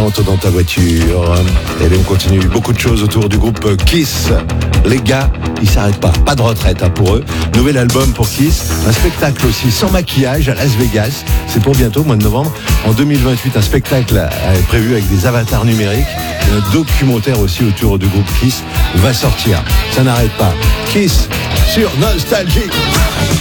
chante dans ta voiture. Et bien on continue, beaucoup de choses autour du groupe Kiss. Les gars, ils s'arrêtent pas, pas de retraite pour eux. Nouvel album pour Kiss, un spectacle aussi sans maquillage à Las Vegas. C'est pour bientôt, mois de novembre. En 2028, un spectacle est prévu avec des avatars numériques. Et un documentaire aussi autour du groupe Kiss va sortir. Ça n'arrête pas. Kiss sur Nostalgie.